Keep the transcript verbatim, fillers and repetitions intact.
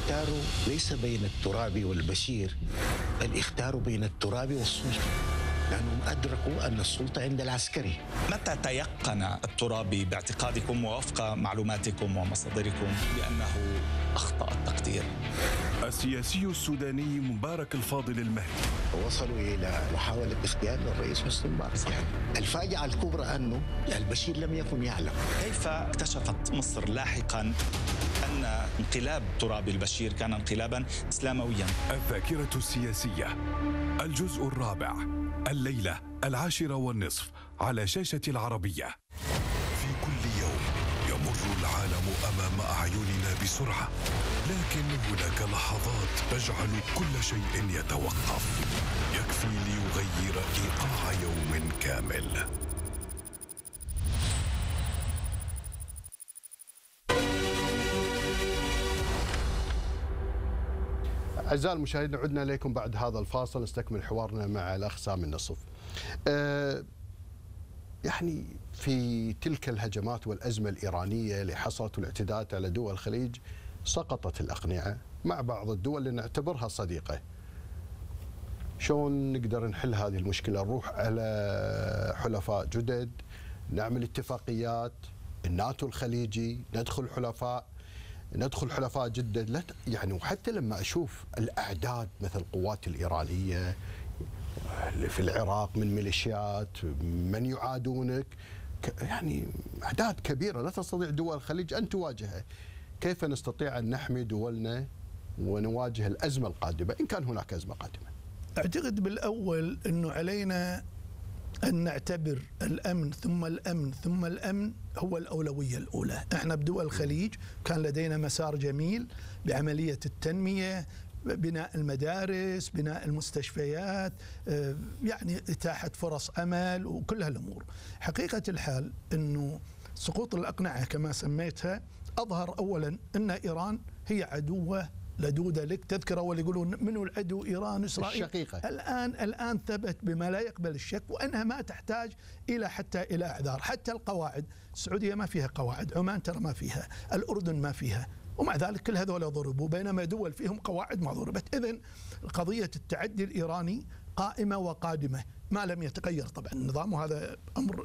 اختاروا ليس بين الترابي والبشير، بل اختاروا بين الترابي والسلطة، لأنهم أدركوا أن السلطة عند العسكري. متى تيقن الترابي باعتقادكم ووفق معلوماتكم ومصادركم بأنه أخطأ التقدير؟ السياسي السوداني مبارك الفاضل المهدي. وصلوا إلى محاولة اغتيال الرئيس حسني مبارك. يعني الفاجعة الكبرى أنه البشير لم يكن يعلم. كيف اكتشفت مصر لاحقا أن انقلاب ترابي البشير كان انقلابا إسلامويا؟ الذاكرة السياسية، الجزء الرابع، الليلة العاشرة والنصف على شاشة العربية. في كل يوم يمر العالم أمام أعيننا بسرعة، لكن هناك لحظات تجعل كل شيء يتوقف، يكفي ليغير إيقاع يوم كامل. أعزائي المشاهدين، عدنا إليكم بعد هذا الفاصل نستكمل حوارنا مع الأخ سامي النصف. أه يعني في تلك الهجمات والأزمة الإيرانية اللي حصلت والاعتداءات على دول الخليج، سقطت الأقنعة مع بعض الدول اللي نعتبرها صديقة. شلون نقدر نحل هذه المشكلة؟ نروح على حلفاء جدد، نعمل اتفاقيات، الناتو الخليجي، ندخل حلفاء ندخل حلفاء جدد. لا يعني وحتى لما أشوف الأعداد مثل القوات الإيرانية في العراق من ميليشيات من يعادونك، يعني أعداد كبيرة لا تستطيع دول الخليج أن تواجهها. كيف نستطيع أن نحمي دولنا ونواجه الأزمة القادمة إن كان هناك أزمة قادمة؟ أعتقد بالأول أنه علينا أن نعتبر الأمن ثم الأمن ثم الأمن هو الأولوية الأولى. احنا بدول الخليج كان لدينا مسار جميل بعملية التنمية، بناء المدارس، بناء المستشفيات، يعني إتاحة فرص عمل وكل هالأمور. حقيقة الحال أنه سقوط الأقنعة كما سميتها أظهر أولا أن إيران هي عدوة لدودة لك. تذكر أول يقولون منو العدو؟ إيران، إسرائيل. الشقيقة. الآن الآن ثبت بما لا يقبل الشك، وأنها ما تحتاج إلى حتى إلى أعذار. حتى القواعد، السعودية ما فيها قواعد، عمان ترى ما فيها، الأردن ما فيها، ومع ذلك كل هذول ضربوا، بينما دول فيهم قواعد ما ضربت. إذن قضية التعدي الإيراني قائمة وقادمة ما لم يتغير طبعا النظام، وهذا أمر